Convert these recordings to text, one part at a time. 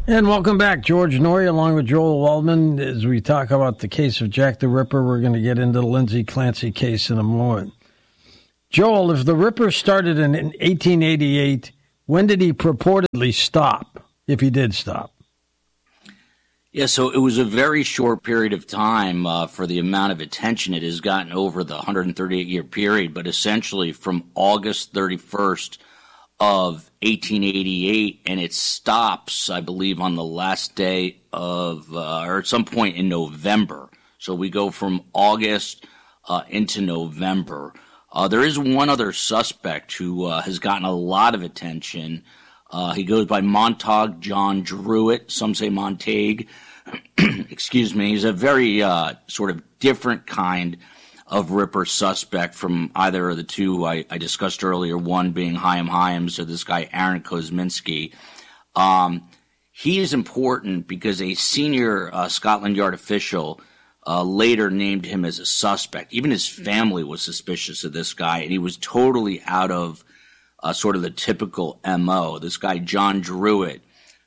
And welcome back, George Noory, along with Joel Waldman. As we talk about the case of Jack the Ripper, we're going to get into the Lindsay Clancy case in a moment. Joel, if the Ripper started in 1888, when did he purportedly stop, if he did stop? Yeah, so it was a very short period of time for the amount of attention it has gotten over the 138-year period, but essentially from August 31st of 1888, and it stops, I believe, on the last day of, or at some point in November. So we go from August into November. There is one other suspect who has gotten a lot of attention. He goes by Montague John Druitt. Some say Montague. Excuse me. He's a very sort of different kind of Ripper suspect from either of the two I discussed earlier, one being Chaim Hyams or this guy Aaron Kosminski. He is important because a senior Scotland Yard official later named him as a suspect. Even his family was suspicious of this guy, and he was totally out of sort of the typical M.O. This guy John Druitt,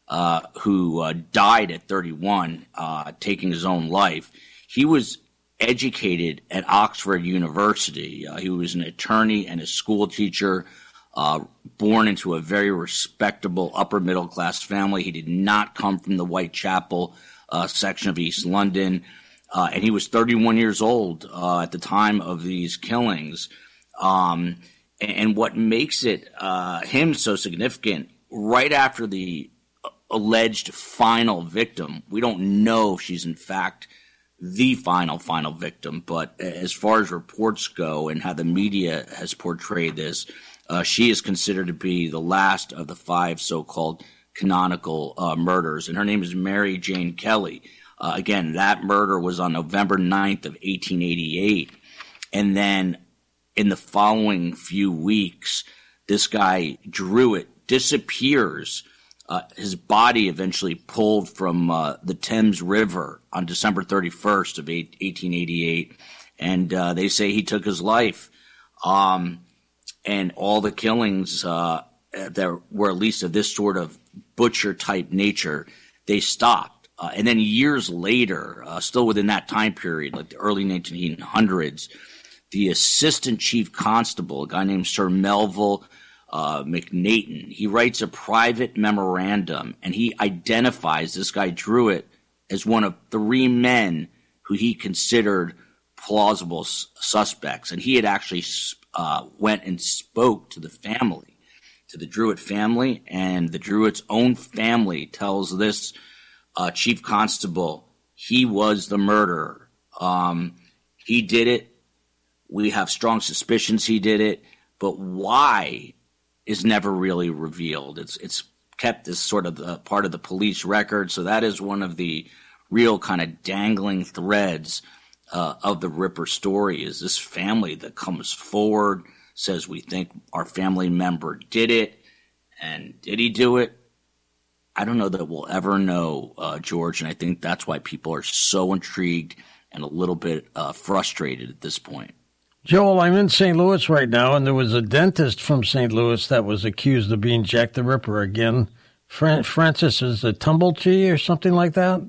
who died at 31, taking his own life, he was educated at Oxford University. He was an attorney and a school teacher, born into a very respectable upper middle class family. He did not come from the Whitechapel section of East London, and he was 31 years old at the time of these killings. And what makes it him so significant, right after the alleged final victim, we don't know if she's in fact the final victim, but as far as reports go and how the media has portrayed this, she is considered to be the last of the 5 so-called canonical murders, and her name is Mary Jane Kelly. Again, that murder was on November 9th of 1888, and then in the following few weeks, this guy Druitt disappears. His body eventually pulled from the Thames River on December 31st of 1888, and they say he took his life. And all the killings that were at least of this sort of butcher-type nature, they stopped. And then years later, still within that time period, like the early 1900s, the assistant chief constable, a guy named Sir Melville McNayton, he writes a private memorandum, and he identifies this guy Druitt as one of 3 men who he considered plausible suspects. And he had actually went and spoke to the family, to the Druitt family, and the Druitt's own family tells this chief constable he was the murderer. He did it. We have strong suspicions he did it, but why is never really revealed. It's kept as sort of the part of the police record. So that is one of the real kind of dangling threads of the Ripper story, is this family that comes forward, says we think our family member did it. And did he do it? I don't know that we'll ever know, George. And I think that's why people are so intrigued and a little bit frustrated at this point. Joel, I'm in St. Louis right now, and there was a dentist from St. Louis that was accused of being Jack the Ripper again. Francis is a Tumblety or something like that?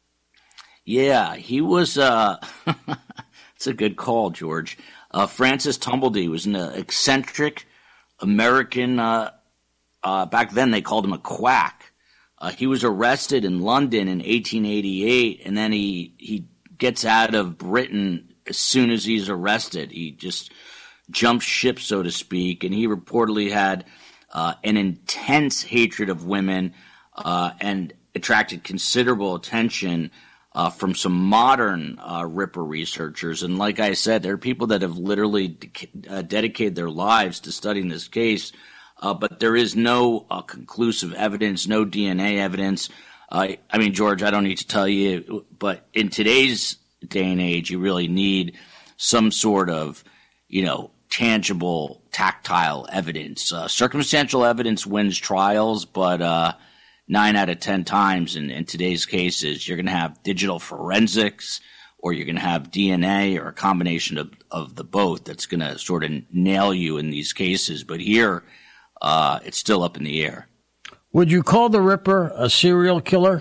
Yeah, he was, it's a good call, George. Francis Tumblety was an eccentric American, back then they called him a quack. He was arrested in London in 1888, and then he gets out of Britain as soon as he's arrested. He just jumped ship, so to speak, and he reportedly had an intense hatred of women and attracted considerable attention from some modern Ripper researchers. And like I said, there are people that have literally dedicated their lives to studying this case, but there is no conclusive evidence, no DNA evidence. I mean, George, I don't need to tell you, but in today's day and age, you really need some sort of, tangible, tactile evidence. Circumstantial evidence wins trials, but 9 out of 10 times in today's cases, you're going to have digital forensics, or you're going to have DNA, or a combination of the both that's going to sort of nail you in these cases. But here, it's still up in the air. Would you call the Ripper a serial killer?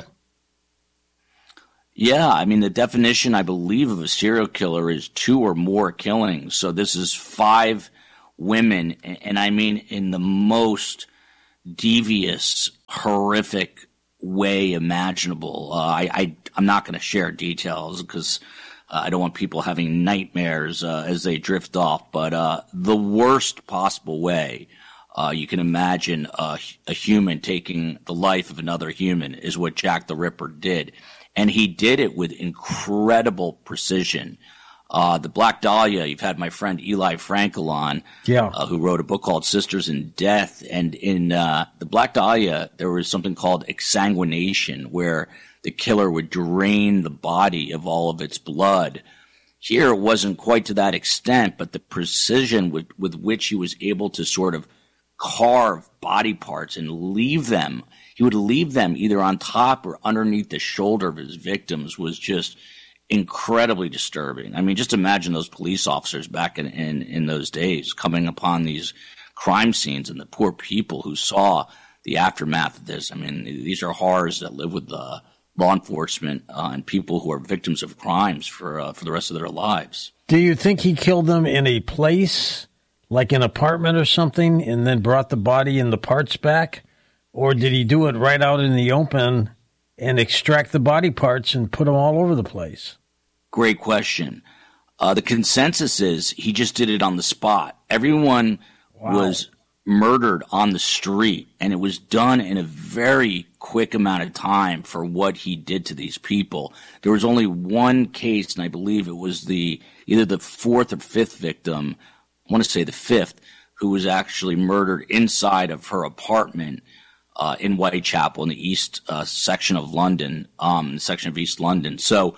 Yeah, I mean, the definition, I believe, of a serial killer is 2 or more killings. So this is 5 women, and I mean in the most devious, horrific way imaginable. I'm not going to share details because I don't want people having nightmares as they drift off, but the worst possible way you can imagine a human taking the life of another human is what Jack the Ripper did. And he did it with incredible precision. The Black Dahlia, you've had my friend Eli Frankel on, who wrote a book called Sisters in Death. And in the Black Dahlia, there was something called exsanguination, where the killer would drain the body of all of its blood. Here, it wasn't quite to that extent, but the precision with which he was able to sort of carve body parts and leave them. He would leave them either on top or underneath the shoulder of his victims was just incredibly disturbing. I mean, just imagine those police officers back in those days coming upon these crime scenes and the poor people who saw the aftermath of this. I mean, these are horrors that live with law enforcement and people who are victims of crimes for the rest of their lives. Do you think he killed them in a place, like an apartment or something, and then brought the body and the parts back? Or did he do it right out in the open and extract the body parts and put them all over the place? Great question. The consensus is he just did it on the spot. Everyone was murdered on the street, and it was done in a very quick amount of time for what he did to these people. There was only one case, and I believe it was either the 4th or 5th victim, I want to say the 5th, who was actually murdered inside of her apartment in Whitechapel in the east section of London, section of East London. So,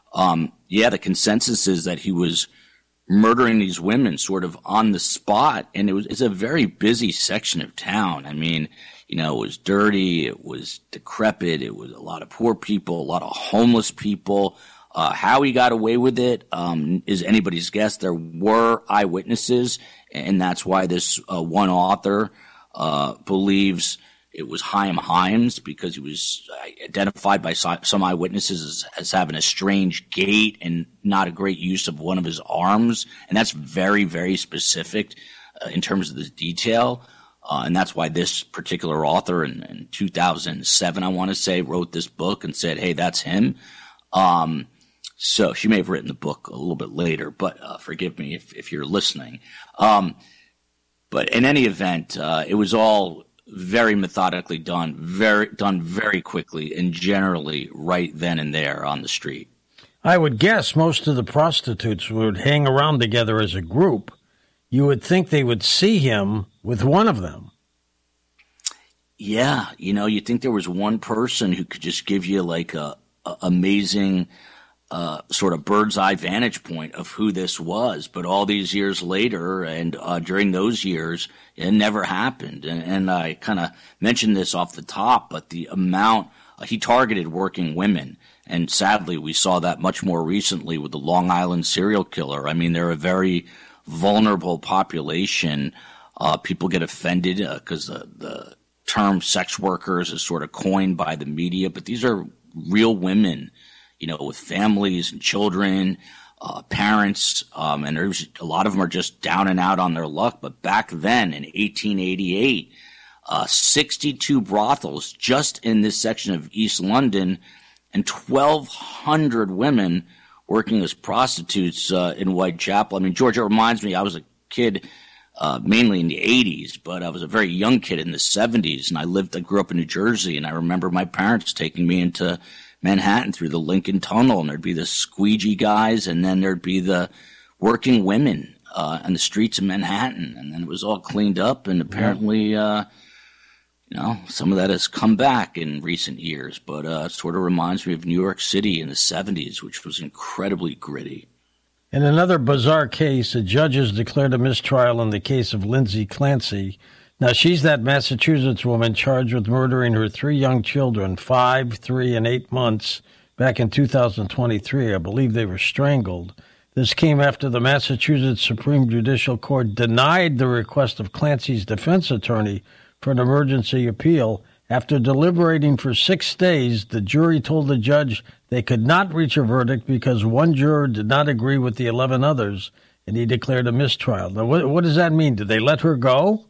the consensus is that he was murdering these women sort of on the spot, and it's a very busy section of town. I mean, it was dirty, it was decrepit, it was a lot of poor people, a lot of homeless people. How he got away with it is anybody's guess. There were eyewitnesses, and that's why this one author believes it was Chaim Hyams, because he was identified by some eyewitnesses as having a strange gait and not a great use of one of his arms. And that's very, very specific in terms of the detail. And that's why this particular author in 2007, I want to say, wrote this book and said, hey, that's him. So she may have written the book a little bit later, but forgive me if you're listening. But in any event, it was all very methodically done very quickly, and generally right then and there on the street. I would guess most of the prostitutes would hang around together as a group. You would think they would see him with one of them. Yeah, you think there was one person who could just give you like a amazing sort of bird's eye vantage point of who this was. But all these years later and during those years, it never happened. And I kind of mentioned this off the top, but the amount he targeted working women. And sadly, we saw that much more recently with the Long Island serial killer. I mean, they're a very vulnerable population. People get offended because the term sex workers is sort of coined by the media, but these are real women, with families and children, parents, and a lot of them are just down and out on their luck. But back then in 1888, 62 brothels just in this section of East London, and 1,200 women working as prostitutes in Whitechapel. I mean, George, it reminds me, I was a kid mainly in the 80s, but I was a very young kid in the 70s, and I grew up in New Jersey, and I remember my parents taking me into Manhattan through the Lincoln Tunnel, and there'd be the squeegee guys, and then there'd be the working women on the streets of Manhattan, and then it was all cleaned up, and apparently, some of that has come back in recent years, but it sort of reminds me of New York City in the 70s, which was incredibly gritty. In another bizarre case, the judges declared a mistrial in the case of Lindsay Clancy. Now, she's that Massachusetts woman charged with murdering her 3 young children, 5, 3, and 8 months, back in 2023. I believe they were strangled. This came after the Massachusetts Supreme Judicial Court denied the request of Clancy's defense attorney for an emergency appeal After deliberating for 6 days, the jury told the judge they could not reach a verdict because one juror did not agree with the 11 others, and he declared a mistrial. Now, what does that mean? Did they let her go?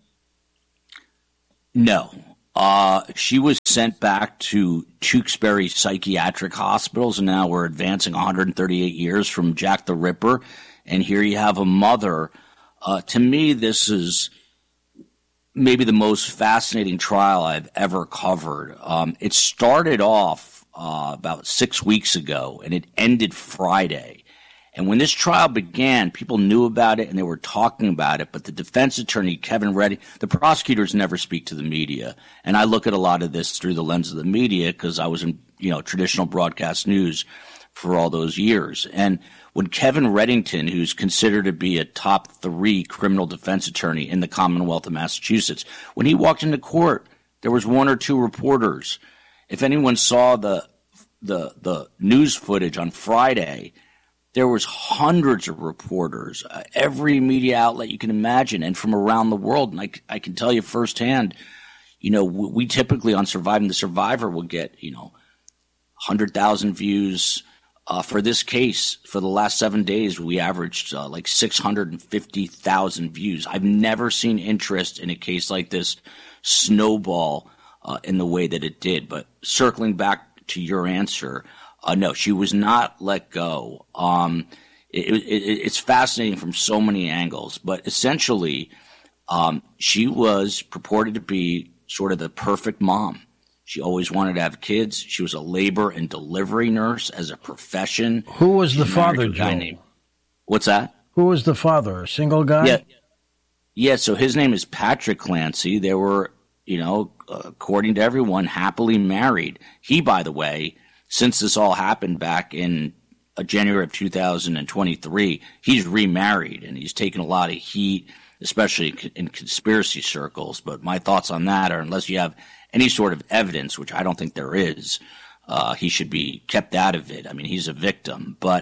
No. She was sent back to Tewksbury Psychiatric Hospitals, and now we're advancing 138 years from Jack the Ripper. And here you have a mother. To me, this is maybe the most fascinating trial I've ever covered. It started off about 6 weeks ago, and it ended Friday. And when this trial began, people knew about it and they were talking about it, but the defense attorney, Kevin Redding, the prosecutors never speak to the media. And I look at a lot of this through the lens of the media because I was in, traditional broadcast news for all those years. And when Kevin Reddington, who's considered to be a top 3 criminal defense attorney in the Commonwealth of Massachusetts, when he walked into court, there was 1 or 2 reporters. If anyone saw the news footage on Friday, there was hundreds of reporters, every media outlet you can imagine, and from around the world. And I can tell you firsthand, we typically on Surviving the Survivor will get, 100,000 views. For this case, for the last 7 days, we averaged like 650,000 views. I've never seen interest in a case like this snowball in the way that it did. But circling back to your answer, no, she was not let go. It's fascinating from so many angles, but essentially, she was purported to be sort of the perfect mom. She always wanted to have kids. She was a labor and delivery nurse as a profession. Who was the father, Joe? What's that? Who was the father? A single guy? Yeah. So his name is Patrick Clancy. They were, according to everyone, happily married. He, by the way, since this all happened back in January of 2023, he's remarried and he's taken a lot of heat, especially in conspiracy circles. But my thoughts on that are, unless you have any sort of evidence, which I don't think there is, he should be kept out of it. I mean, he's a victim. But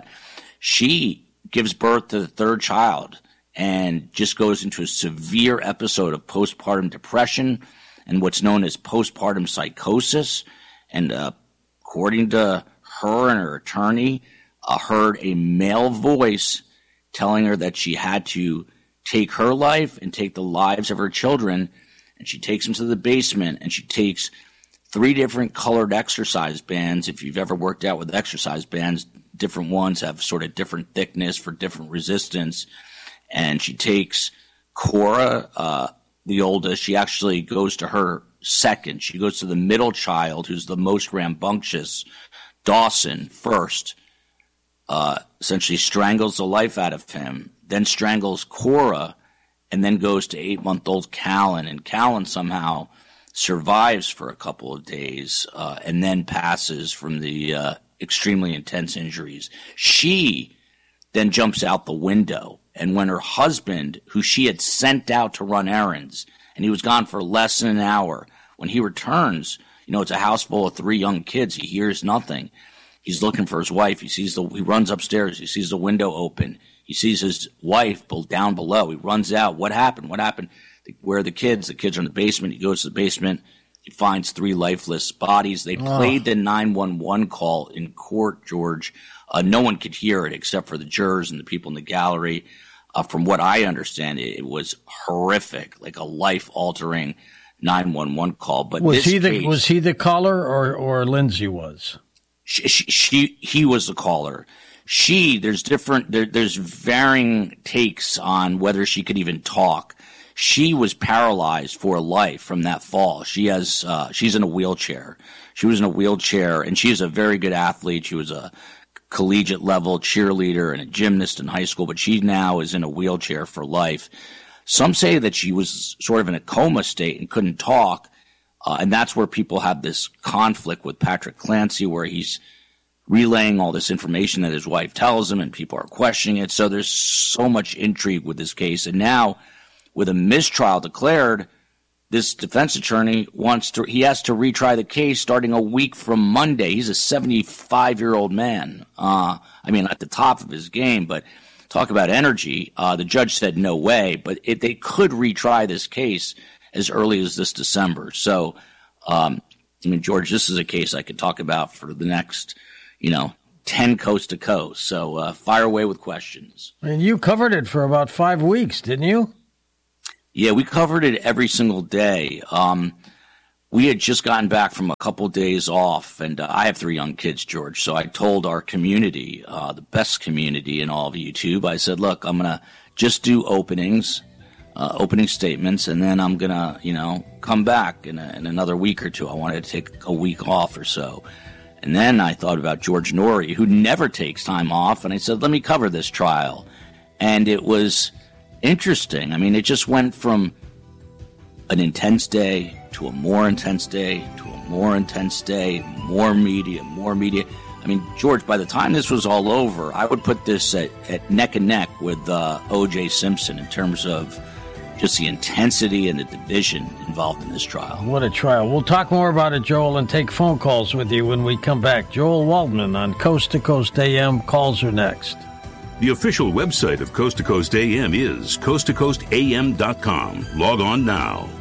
she gives birth to the 3rd child and just goes into a severe episode of postpartum depression and what's known as postpartum psychosis. And according to her and her attorney, heard a male voice telling her that she had to take her life and take the lives of her children. And she takes them to the basement, and she takes 3 different colored exercise bands. If you've ever worked out with exercise bands, different ones have sort of different thickness for different resistance. And she takes Cora, the oldest. She actually goes to her second. She goes to the middle child, who's the most rambunctious, Dawson, first. Essentially strangles the life out of him, then strangles Cora, and then goes to 8-month-old Callan. And Callan somehow survives for a couple of days and then passes from the extremely intense injuries. She then jumps out the window. And when her husband, who she had sent out to run errands, and he was gone for less than an hour, when he returns, it's a house full of 3 young kids. He hears nothing. He's looking for his wife. He runs upstairs. He sees the window open. He sees his wife down below. He runs out. What happened? Where are the kids? The kids are in the basement. He goes to the basement. He finds 3 lifeless bodies. They played the 911 call in court, George. No one could hear it except for the jurors and the people in the gallery. From what I understand, it was horrific, like a life-altering 911 call. But was he the caller or Lindsay was? He was the caller. There's varying takes on whether she could even talk. She was paralyzed for life from that fall. She's in a wheelchair. She was in a wheelchair, and she's a very good athlete. She was a collegiate level cheerleader and a gymnast in high school, but she now is in a wheelchair for life. Some say that she was sort of in a coma state and couldn't talk. And that's where people have this conflict with Patrick Clancy, where he's relaying all this information that his wife tells him and people are questioning it. So there's so much intrigue with this case. And now with a mistrial declared, this defense attorney he has to retry the case starting a week from Monday. He's a 75-year-old man. At the top of his game, but talk about energy. The judge said no way, but they could retry this case as early as this December. So I mean, George, this is a case I could talk about for the next, 10 coast to coast. So fire away with questions. And you covered it for about 5 weeks, didn't you? Yeah, we covered it every single day. We had just gotten back from a couple days off, and I have 3 young kids, George. So I told our community, the best community in all of YouTube, I said, look, I'm going to just do opening statements, and then I'm going to, come back in another week or two. I wanted to take a week off or so. And then I thought about George Noory, who never takes time off, and I said, let me cover this trial. And it was interesting. I mean, it just went from an intense day to a more intense day to a more intense day, more media. I mean, George, by the time this was all over, I would put this at neck and neck with O.J. Simpson in terms of just the intensity and the division involved in this trial. What a trial. We'll talk more about it, Joel, and take phone calls with you when we come back. Joel Waldman on Coast to Coast AM. Calls are next. The official website of Coast to Coast AM is coasttocoastam.com. Log on now.